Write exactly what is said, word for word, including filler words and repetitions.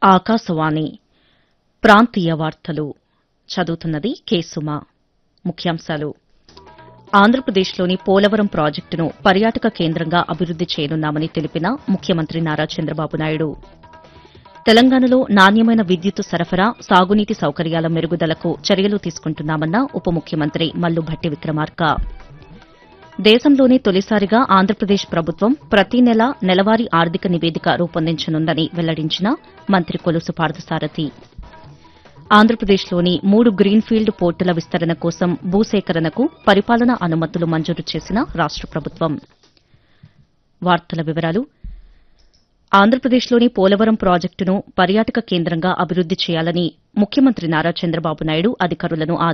ఆకాశవాణి ప్రాంతీయ వార్తలు చదువుతున్నది కె సుమ. ముఖ్యాంశాలు ఆంధ్రప్రదేశ్లోని పోలవరం ప్రాజెక్టును పర్యాటక కేంద్రంగా అభివృద్ది చేయనున్నామని తెలిపిన ముఖ్యమంత్రి నారా చంద్రబాబు నాయుడు. తెలంగాణలో నాణ్యమైన విద్యుత్ సరఫరా, సాగునీటి సౌకర్యాల మెరుగుదలకు చర్యలు తీసుకుంటున్నామన్న ఉప ముఖ్యమంత్రి మల్లు భట్టి విక్రమార్క. దేశంలోనే తొలిసారిగా ఆంధ్రప్రదేశ్ ప్రభుత్వం ప్రతి నెల నెలవారీ ఆర్థిక నివేదిక రూపొందించనుందని వెల్లడించిన మంత్రి కొలుసు పార్థసారథి. ఆంధ్రప్రదేశ్లోని మూడు గ్రీన్ఫీల్డ్ పోర్టుల విస్తరణ కోసం భూసేకరణకు పరిపాలనా అనుమతులు మంజూరు చేసిన రాష్ట ప్రభుత్వం. వార్తల వివరాలు ఆంధ్రప్రదేశ్లోని పోలవరం ప్రాజెక్టును పర్యాటక కేంద్రంగా అభివృద్ది చేయాలని ముఖ్యమంత్రి నారా చంద్రబాబు నాయుడు అధికారులను